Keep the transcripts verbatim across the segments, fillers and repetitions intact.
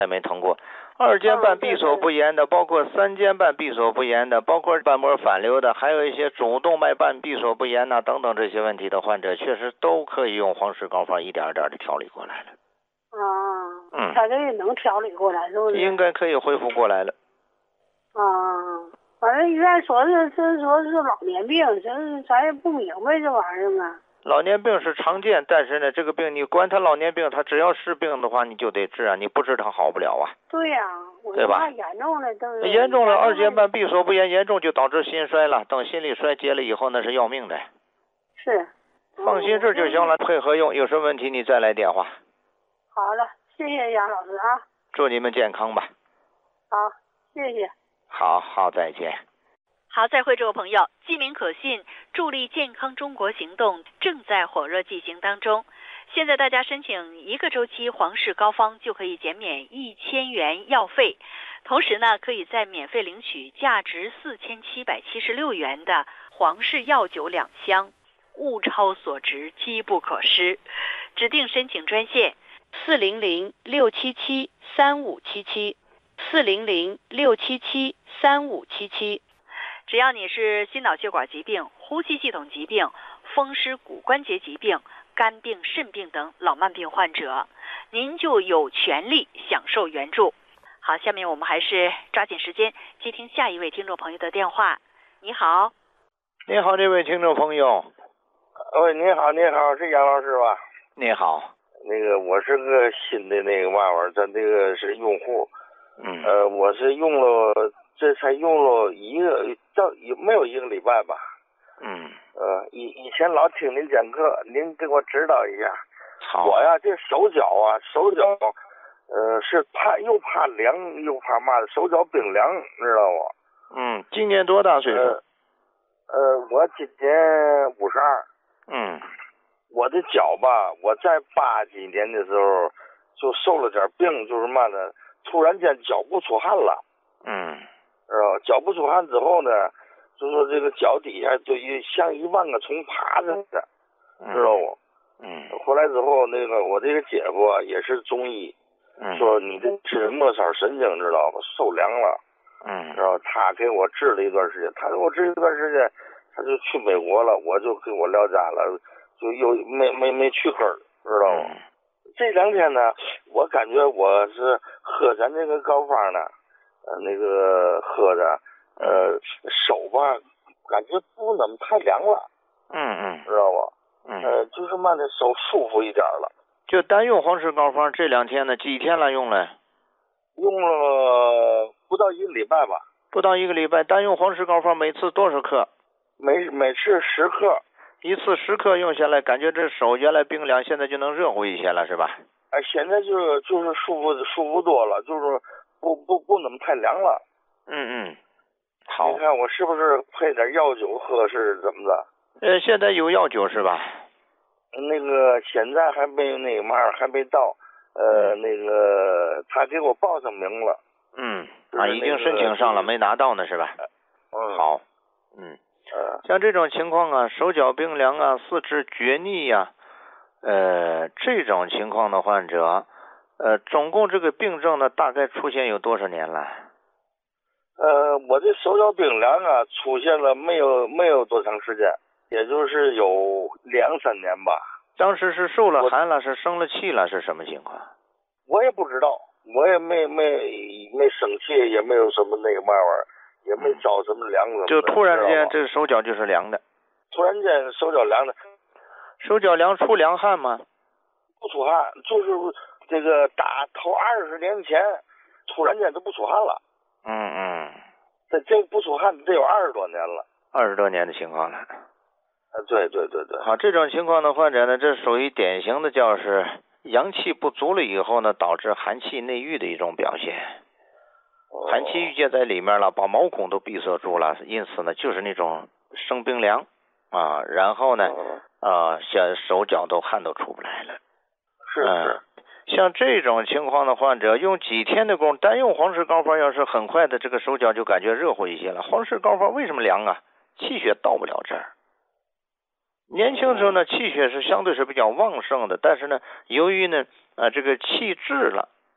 还没疼过。二尖瓣闭锁不严的，包括三尖瓣闭锁不严的，包括瓣膜反流的，还有一些主动脉瓣闭锁不严呐、啊、等等这些问题的患者，确实都可以用黄石膏方一点点的调理过来了。 啊， 嗯， 他这个能调理过来是不是？ 应该可以恢复过来了。 啊，反正医院说是是说是老年病，咱咱也不明白这玩意儿啊。 老年病是常见，但是呢，这个病你管他老年病，他只要是病的话，你就得治啊，你不治他好不了啊。 对呀、啊，我对吧？ 怕严重了，都是严重了，二尖瓣闭锁不严，严重就导致心衰了。等心力衰竭了以后，那是要命的。 是， 放心治就行了，配合用，有什么问题你再来电话。 好了，谢谢杨老师啊。 祝你们健康吧。 好，谢谢。 好好，再见。 好，再会，这位朋友，记名可信助力健康中国行动正在火热进行当中。现在大家申请一个周期黄氏膏方就可以减免一千元药费，同时呢，可以再免费领取价值四千七百七十六元的黄氏药酒两箱，物超所值，机不可失。指定申请专线四零零六七七三五七七四零零六七七三五七七。只要你是心脑血管疾病、呼吸系统疾病、风湿骨关节疾病、肝病、肾病等老慢病患者，您就有权利享受援助。好，下面我们还是抓紧时间接听下一位听众朋友的电话。你好。 你好，这位听众朋友。 喂，你好，你好，是杨老师吧？ 你好。 那个，我是个新的那个嘛玩意儿，咱这个是用户。 嗯。 呃，我是用了，这才用了一个，到没有一个礼拜吧。 嗯。 呃，以以前老听您讲课，您给我指导一下。 好。 我呀，这手脚啊，手脚，呃，是怕又怕凉又怕嘛的，手脚冰凉，知道不？ 嗯，今年多大岁数？ 呃，呃我今年五十二。 嗯。 我的脚吧，我在八几年的时候就受了点病，就是嘛呢，突然间脚不出汗了。 嗯。 知道脚不出汗之后呢，就说这个脚底下就一像一万个虫爬着的，知道不？ 嗯。 回来之后，那个我这个姐夫啊也是中医， 嗯、 说你这是末梢神经，知道吧？受凉了。 嗯。 然后他给我治了一段时间，他给我治一段时间，他就去美国了，我就给我撂家了。就又没没没去根儿，知道吗？ 嗯、 这两天呢，我感觉我是喝咱这个膏方呢，呃，那个喝着，呃，手吧，感觉不怎么太凉了。 嗯嗯， 知道吧？ 嗯， 呃，就是嘛的手舒服一点了。 就单用黄石膏方这两天呢，几天了用了？ 用了不到一个礼拜吧。 不到一个礼拜，单用黄石膏方每次多少克？ 每每次十克。 一次十克用下来，感觉这手原来冰凉，现在就能热乎一些了，是吧？ 哎，现在就是就是舒服舒服多了，就是不不不怎么太凉了。 嗯嗯，好。 你看我是不是配点药酒喝是怎么着？ 呃，现在有药酒是吧？ 那个现在还没有那个嘛，还没到。呃， 嗯、 那个他给我报上名了。 嗯，啊，已经申请上了，没拿到呢是吧？ 嗯。 好。嗯。 呃， 像这种情况啊，手脚冰凉啊，四肢厥逆呀、啊，呃，这种情况的患者，呃，总共这个病症呢，大概出现有多少年了？ 呃，我这手脚冰凉啊，出现了没有没有多长时间，也就是有两三年吧。 当时是受了寒了，是生了气了，是什么情况？ 我也不知道，我也没没没生气，也没有什么那个嘛玩意儿。也没着什么凉什么的， 就突然间这手脚就是凉的。 突然间手脚凉的。 手脚凉出凉汗吗？ 不出汗，就是这个打头二十年前，突然间就不出汗了。 嗯嗯。 这这不出汗得有二十多年了。 二十多年的情况了。 呃，对对对对。 好，这种情况的患者呢，这属于典型的叫是阳气不足了以后呢，导致寒气内郁的一种表现。寒气郁结在里面了，把毛孔都闭塞住了，因此呢，就是那种生冰凉啊，然后呢，啊，像手脚都汗都出不来了。 是是、嗯。 像这种情况的患者，用几天的功夫，单用黄石膏方，要是很快的，这个手脚就感觉热乎一些了。黄石膏方为什么凉啊？气血到不了这儿。年轻时候呢，气血是相对是比较旺盛的，但是呢，由于呢，啊，这个气滞了。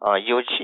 啊，有气。